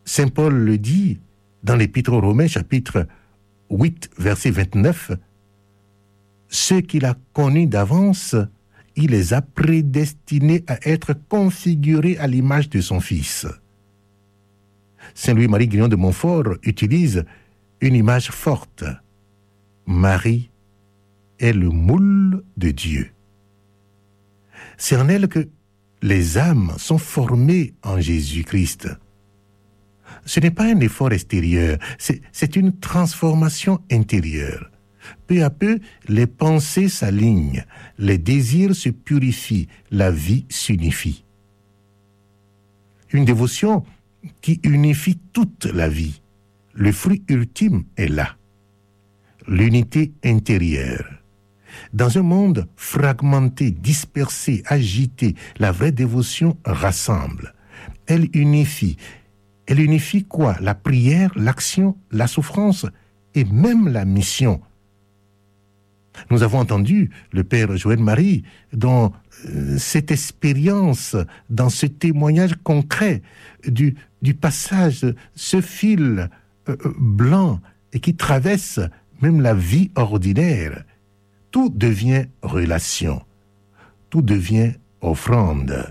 Saint Paul le dit dans l'Épître aux Romains, chapitre 8, verset 29, « Ceux qu'il a connus d'avance, il les a prédestinés à être configurés à l'image de son Fils. » Saint Louis-Marie Grignon de Montfort utilise une image forte. Marie est le moule de Dieu. C'est en elle que les âmes sont formées en Jésus-Christ. Ce n'est pas un effort extérieur, c'est une transformation intérieure. Peu à peu, les pensées s'alignent, les désirs se purifient, la vie s'unifie. Une dévotion qui unifie toute la vie. Le fruit ultime est là. L'unité intérieure. Dans un monde fragmenté, dispersé, agité, la vraie dévotion rassemble. Elle unifie. Elle unifie quoi? La prière, l'action, la souffrance et même la mission. Nous avons entendu le Père Joël Marie dans cette expérience, dans ce témoignage concret du passage, ce fil blanc et qui traverse même la vie ordinaire. Tout devient relation, tout devient offrande.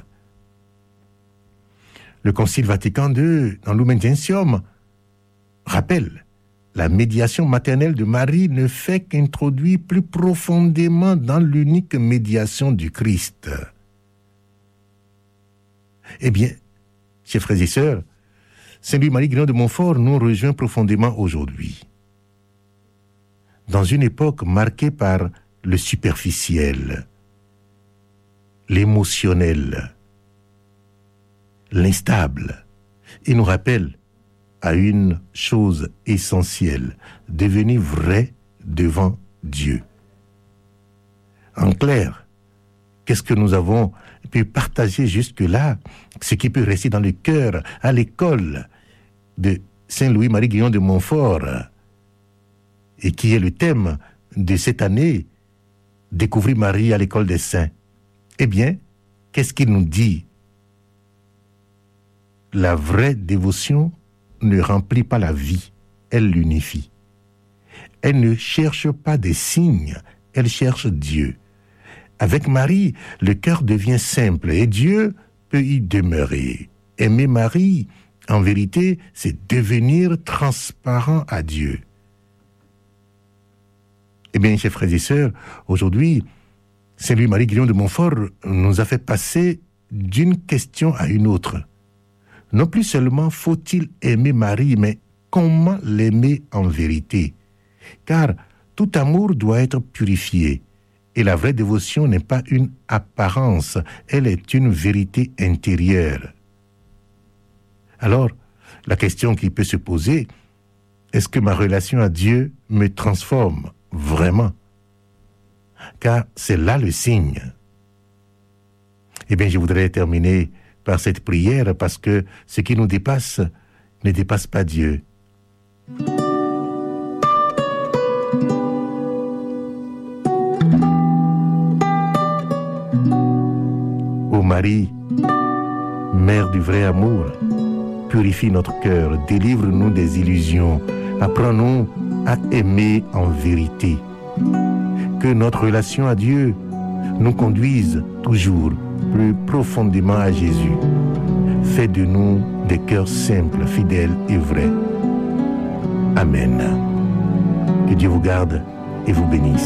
Le Concile Vatican II, dans Lumen Gentium, rappelle la médiation maternelle de Marie ne fait qu'introduire plus profondément dans l'unique médiation du Christ. Eh bien, chers frères et sœurs, Saint Louis-Marie Grignon de Montfort nous rejoint profondément aujourd'hui. Dans une époque marquée par le superficiel, l'émotionnel, l'instable, il nous rappelle à une chose essentielle, devenir vrai devant Dieu. En clair, qu'est-ce que nous avons pu partager jusque-là, ce qui peut rester dans le cœur, à l'école de Saint Louis-Marie Grignon de Montfort, et qui est le thème de cette année, Découvrir Marie à l'école des saints. Eh bien, qu'est-ce qu'il nous dit? La vraie dévotion ne remplit pas la vie, elle l'unifie. Elle ne cherche pas des signes, elle cherche Dieu. Avec Marie, le cœur devient simple et Dieu peut y demeurer. Aimer Marie, en vérité, c'est devenir transparent à Dieu. Eh bien, chers frères et sœurs, aujourd'hui, Saint Louis-Marie Grignon de Montfort nous a fait passer d'une question à une autre. Non plus seulement faut-il aimer Marie, mais comment l'aimer en vérité? Car tout amour doit être purifié. Et la vraie dévotion n'est pas une apparence, elle est une vérité intérieure. Alors, la question qui peut se poser, est-ce que ma relation à Dieu me transforme vraiment? Car c'est là le signe. Eh bien, je voudrais terminer par cette prière parce que ce qui nous dépasse ne dépasse pas Dieu. Ô Marie, Mère du vrai amour, purifie notre cœur, délivre-nous des illusions, apprends-nous à aimer en vérité. Que notre relation à Dieu nous conduise toujours plus profondément à Jésus. Fais de nous des cœurs simples, fidèles et vrais. Amen. Que Dieu vous garde et vous bénisse.